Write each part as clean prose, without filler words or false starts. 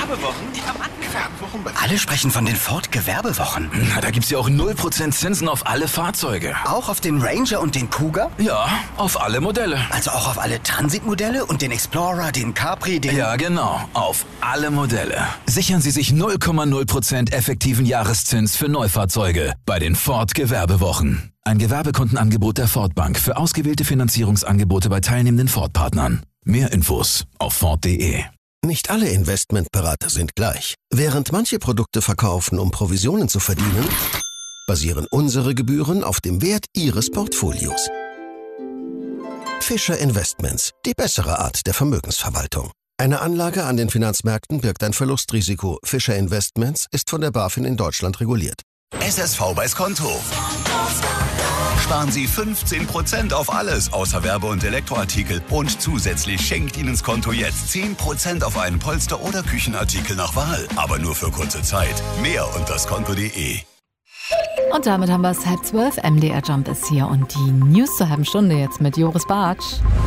Gewerbewochen? Gewerbewochen bei... Alle sprechen von den Ford Gewerbewochen. Na, da gibt's ja auch 0% Zinsen auf alle Fahrzeuge. Auch auf den Ranger und den Kuga? Ja, auf alle Modelle. Also auch auf alle Transitmodelle und den Explorer, den Capri, den... Ja, genau. Auf alle Modelle. Sichern Sie sich 0,0% effektiven Jahreszins für Neufahrzeuge bei den Ford Gewerbewochen. Ein Gewerbekundenangebot der Ford Bank für ausgewählte Finanzierungsangebote bei teilnehmenden Ford-Partnern. Mehr Infos auf Ford.de. Nicht alle Investmentberater sind gleich. Während manche Produkte verkaufen, um Provisionen zu verdienen, basieren unsere Gebühren auf dem Wert Ihres Portfolios. Fischer Investments, die bessere Art der Vermögensverwaltung. Eine Anlage an den Finanzmärkten birgt ein Verlustrisiko. Fischer Investments ist von der BaFin in Deutschland reguliert. SSV bei Skonto. Sparen Sie 15% auf alles außer Werbe- und Elektroartikel. Und zusätzlich schenkt Ihnen Skonto jetzt 10% auf einen Polster- oder Küchenartikel nach Wahl. Aber nur für kurze Zeit. Mehr unter skonto.de. Und damit haben wir es 11:30. MDR Jump ist hier und die News zur halben Stunde jetzt mit Joris Bartsch.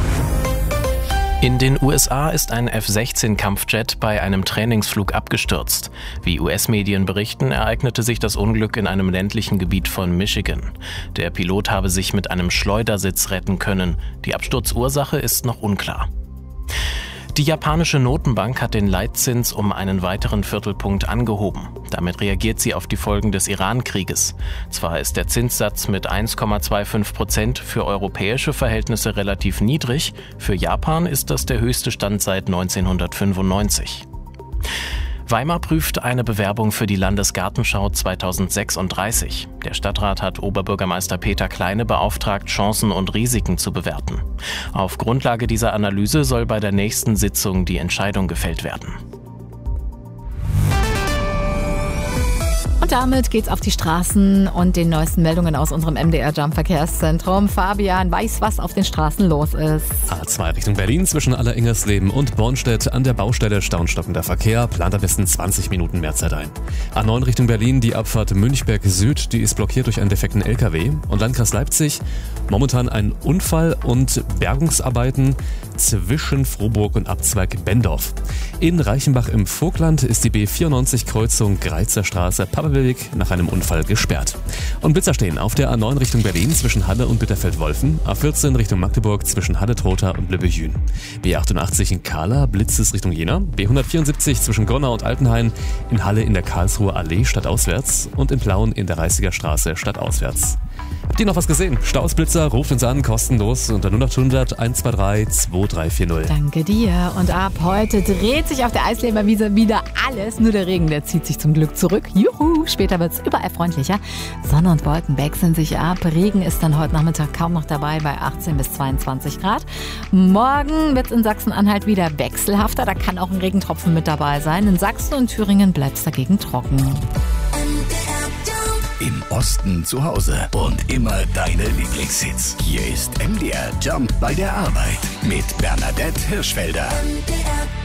In den USA ist ein F-16-Kampfjet bei einem Trainingsflug abgestürzt. Wie US-Medien berichten, ereignete sich das Unglück in einem ländlichen Gebiet von Michigan. Der Pilot habe sich mit einem Schleudersitz retten können. Die Absturzursache ist noch unklar. Die japanische Notenbank hat den Leitzins um einen weiteren Viertelpunkt angehoben. Damit reagiert sie auf die Folgen des Iran-Krieges. Zwar ist der Zinssatz mit 1,25% für europäische Verhältnisse relativ niedrig, für Japan ist das der höchste Stand seit 1995. Weimar prüft eine Bewerbung für die Landesgartenschau 2036. Der Stadtrat hat Oberbürgermeister Peter Kleine beauftragt, Chancen und Risiken zu bewerten. Auf Grundlage dieser Analyse soll bei der nächsten Sitzung die Entscheidung gefällt werden. Und damit geht's auf die Straßen und den neuesten Meldungen aus unserem MDR Jump Verkehrszentrum. Fabian weiß, was auf den Straßen los ist. A2 Richtung Berlin zwischen Alleringersleben und Bornstedt an der Baustelle stockender Verkehr, plant am besten 20 Minuten mehr Zeit ein. A9 Richtung Berlin, die Abfahrt Münchberg Süd, die ist blockiert durch einen defekten LKW. Und Landkreis Leipzig, momentan ein Unfall und Bergungsarbeiten zwischen Frohburg und Abzweig Bendorf. In Reichenbach im Vogtland ist die B94 Kreuzung Greizer Straße Pappelweg nach einem Unfall gesperrt. Und Blitzer stehen auf der A9 Richtung Berlin zwischen Halle und Bitterfeld-Wolfen, A14 Richtung Magdeburg zwischen Halle-Trotha und Lübbecke-Jün. B88 in Kahla, Blitzes Richtung Jena, B174 zwischen Gronau und Altenhain, in Halle in der Karlsruher Allee stadtauswärts und in Plauen in der Reißiger Straße stadtauswärts. Habt ihr noch was gesehen? Stausblitzer, ruft uns an, kostenlos unter 0800 123 2340. Danke dir. Und ab heute dreht sich auf der Eisleberwiese wieder alles. Nur der Regen, der zieht sich zum Glück zurück. Juhu! Später wird es überall freundlicher. Sonne und Wolken wechseln sich ab. Regen ist dann heute Nachmittag kaum noch dabei bei 18 bis 22 Grad. Morgen wird es in Sachsen-Anhalt wieder wechselhafter. Da kann auch ein Regentropfen mit dabei sein. In Sachsen und Thüringen bleibt es dagegen trocken. Im Osten zu Hause und immer deine Lieblingshits. Hier ist MDR Jump bei der Arbeit mit Bernadette Hirschfelder.